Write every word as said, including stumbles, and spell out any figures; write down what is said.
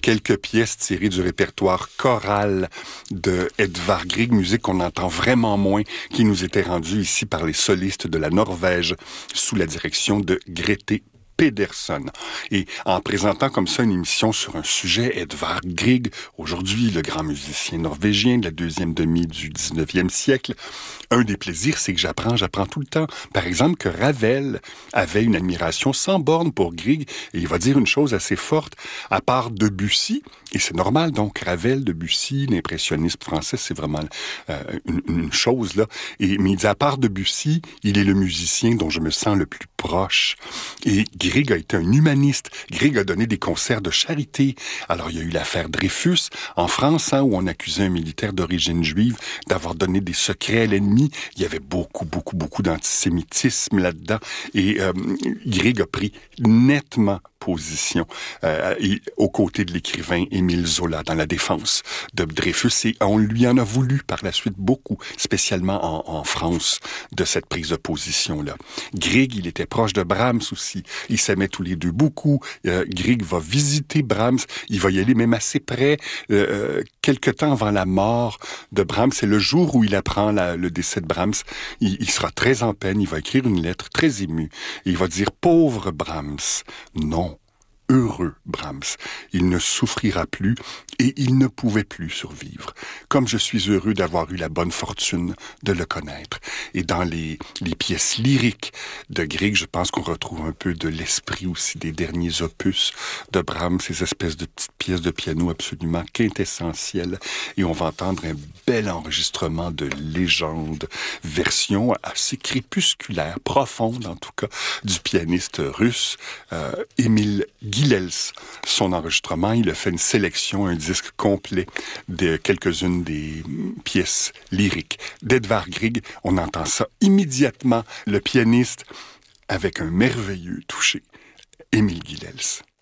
quelques pièces tirées du répertoire choral de Edvard Grieg, musique qu'on entend vraiment moins, qui nous était rendue ici par les solistes de la Norvège sous la direction de Grete Pedersen. Et en présentant comme ça une émission sur un sujet, Edvard Grieg, aujourd'hui le grand musicien norvégien de la deuxième demi du dix-neuvième siècle, un des plaisirs, c'est que j'apprends, j'apprends tout le temps. Par exemple, que Ravel avait une admiration sans borne pour Grieg, et il va dire une chose assez forte, à part Debussy, et c'est normal, donc Ravel, Debussy, l'impressionnisme français, c'est vraiment euh, une, une chose, là. Et, mais il dit, à part Debussy, il est le musicien dont je me sens le plus proche. Et Grieg a été un humaniste. Grieg a donné des concerts de charité. Alors, il y a eu l'affaire Dreyfus en France, hein, où on accusait un militaire d'origine juive d'avoir donné des secrets à l'ennemi. Il y avait beaucoup, beaucoup, beaucoup d'antisémitisme là-dedans. Et euh, Grieg a pris nettement position euh, et, aux côtés de l'écrivain Émile Zola dans la défense de Dreyfus. Et on lui en a voulu par la suite beaucoup, spécialement en, en France, de cette prise de position-là. Grieg, il était proche de Brahms aussi. Ils s'aimaient tous les deux beaucoup. Euh, Grieg va visiter Brahms. Il va y aller même assez près, euh, quelque temps avant la mort de Brahms. C'est le jour où il apprend la, le décès de Brahms. Il, il sera très en peine. Il va écrire une lettre très émue. Et il va dire « Pauvre Brahms ». Non. Heureux Brahms. Il ne souffrira plus et il ne pouvait plus survivre. Comme je suis heureux d'avoir eu la bonne fortune de le connaître. Et dans les, les pièces lyriques de Grieg, je pense qu'on retrouve un peu de l'esprit aussi des derniers opus de Brahms, ces espèces de petites pièces de piano absolument quintessentielles. Et on va entendre un bel enregistrement de légende, version assez crépusculaire, profonde en tout cas, du pianiste russe euh, Émile Gilels. Son enregistrement, il a fait une sélection, un disque complet de quelques-unes des pièces lyriques d'Edvard Grieg. On entend ça immédiatement, le pianiste avec un merveilleux toucher, Émile Gilels.